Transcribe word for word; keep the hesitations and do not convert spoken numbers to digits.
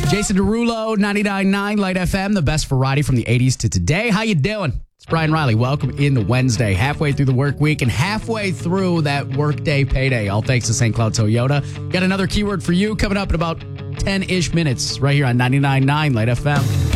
Jason Derulo, ninety-nine point nine Light F M, the best variety from the eighties to today. How you doing? It's Brian Riley. Welcome in the Wednesday, halfway through the work week and halfway through that workday payday. All thanks to Saint Cloud Toyota. Got another keyword for you coming up in about ten-ish minutes right here on ninety-nine point nine Light F M.